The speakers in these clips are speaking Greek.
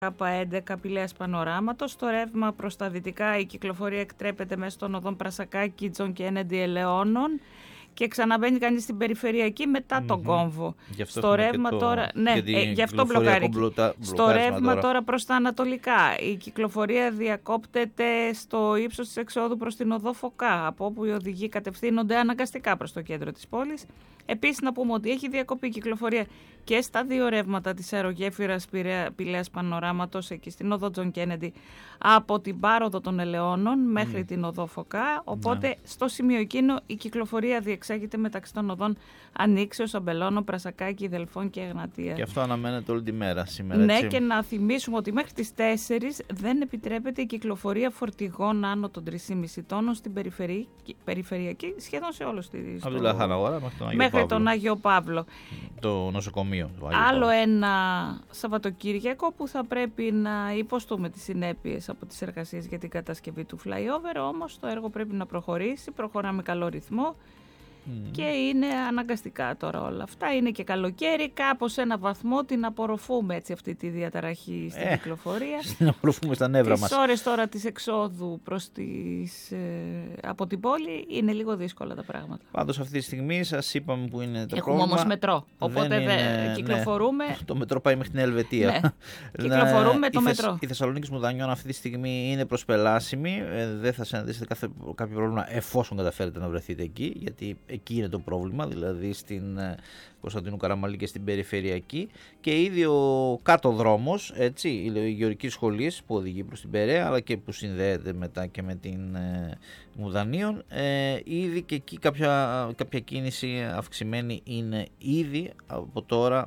K11 Πηλαίας Πανοράματος. Στο ρεύμα προς τα δυτικά η κυκλοφορία εκτρέπεται μέσα των οδών Πρασακάκη, Τζον Κέννεντι, Ελαιώνων και ξαναμπαίνει κανείς στην περιφερειακή μετά τον κόμβο. Στο ρεύμα τώρα. Ναι, γι' αυτό μπλοκάρει. Στο ρεύμα τώρα προς τα ανατολικά. Η κυκλοφορία διακόπτεται στο ύψος της εξόδου προς την οδό Φωκά, από όπου οι οδηγοί κατευθύνονται αναγκαστικά προς το κέντρο της πόλης. Επίσης, να πούμε ότι έχει διακοπεί η κυκλοφορία και στα δύο ρεύματα της αερογέφυρας Πηλαίας Πανοράματος, εκεί στην οδό Τζον Κέννεντι, από την πάροδο των Ελαιώνων μέχρι την οδό Φωκά. Οπότε, στο σημείο εκείνο η κυκλοφορία διεξάγεται μεταξύ των οδών Ανοίξεως, Αμπελώνων, Πρασακάκη, Δελφών και Εγνατία. Και αυτό αναμένεται όλη τη μέρα σήμερα. Ναι, έτσι. και να θυμίσουμε ότι μέχρι τις 4 δεν επιτρέπεται η κυκλοφορία φορτηγών άνω των 3,5 τόνων στην περιφερειακή, σχεδόν σε όλες τις. Από τη Λαχαναγόρα μέχρι τον Άγιο Παύλο. Το νοσοκομείο. Άλλο ένα Σαββατοκύριακο που θα πρέπει να υποστούμε τις συνέπειες από τις εργασίες για την κατασκευή του flyover, όμως το έργο πρέπει να προχωρήσει, προχωράμε με καλό ρυθμό. Και είναι αναγκαστικά τώρα όλα αυτά. Είναι και καλοκαίρι, κάπως σε ένα βαθμό την απορροφούμε έτσι αυτή τη διαταραχή στην κυκλοφορία. Την απορροφούμε στα νεύρα μας. Τις ώρες τώρα της εξόδου από την πόλη είναι λίγο δύσκολα τα πράγματα. Πάντως αυτή τη στιγμή σας είπαμε που είναι το Έχουμε πρόβλημα. όμως μετρό, οπότε κυκλοφορούμε. Ναι. Το μετρό πάει μέχρι την Ελβετία. Ναι. Κυκλοφορούμε το μετρό. Η Θεσσαλονίκη Μουδανιών αυτή τη στιγμή είναι προσπελάσιμη. Δεν θα συναντήσετε κάποιο πρόβλημα εφόσον καταφέρετε να βρεθείτε εκεί, γιατί εκεί είναι το πρόβλημα, δηλαδή στην Κωνσταντίνου Καραμαλή και στην περιφερειακή. Και ήδη ο κάτω δρόμος, έτσι, η Γεωργική Σχολή που οδηγεί προς την Περαία, αλλά και που συνδέεται μετά και με την Μουδανίων, ήδη και εκεί κάποια κίνηση αυξημένη είναι ήδη από τώρα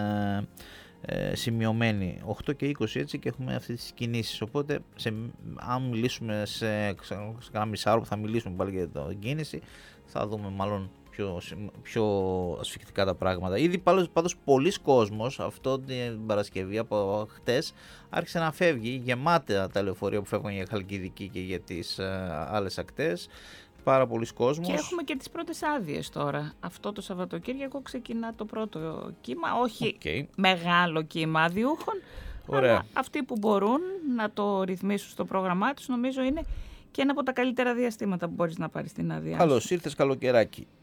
σημειωμένη. 8 και 20 έτσι, και έχουμε αυτές τις κινήσεις, οπότε αν μιλήσουμε σε κάνα μισάωρο που θα μιλήσουμε πάλι για την κίνηση, θα δούμε μάλλον πιο ασφικτικά τα πράγματα. Ήδη πάντως πολλοί κόσμος αυτό την Παρασκευή από χτες άρχισε να φεύγει, γεμάτα τα λεωφορεία που φεύγουν για Χαλκιδική και για τις άλλες ακτές. Πάρα πολλοί κόσμος. Και έχουμε και τις πρώτες άδειες τώρα. Αυτό το Σαββατοκύριακο ξεκινά το πρώτο κύμα, όχι μεγάλο κύμα αδειούχων, αλλά αυτοί που μπορούν να το ρυθμίσουν στο πρόγραμμά τους, νομίζω είναι και ένα από τα καλύτερα διαστήματα που μπορείς να πάρεις την άδεια. Καλώς ήρθες, καλοκαιράκι.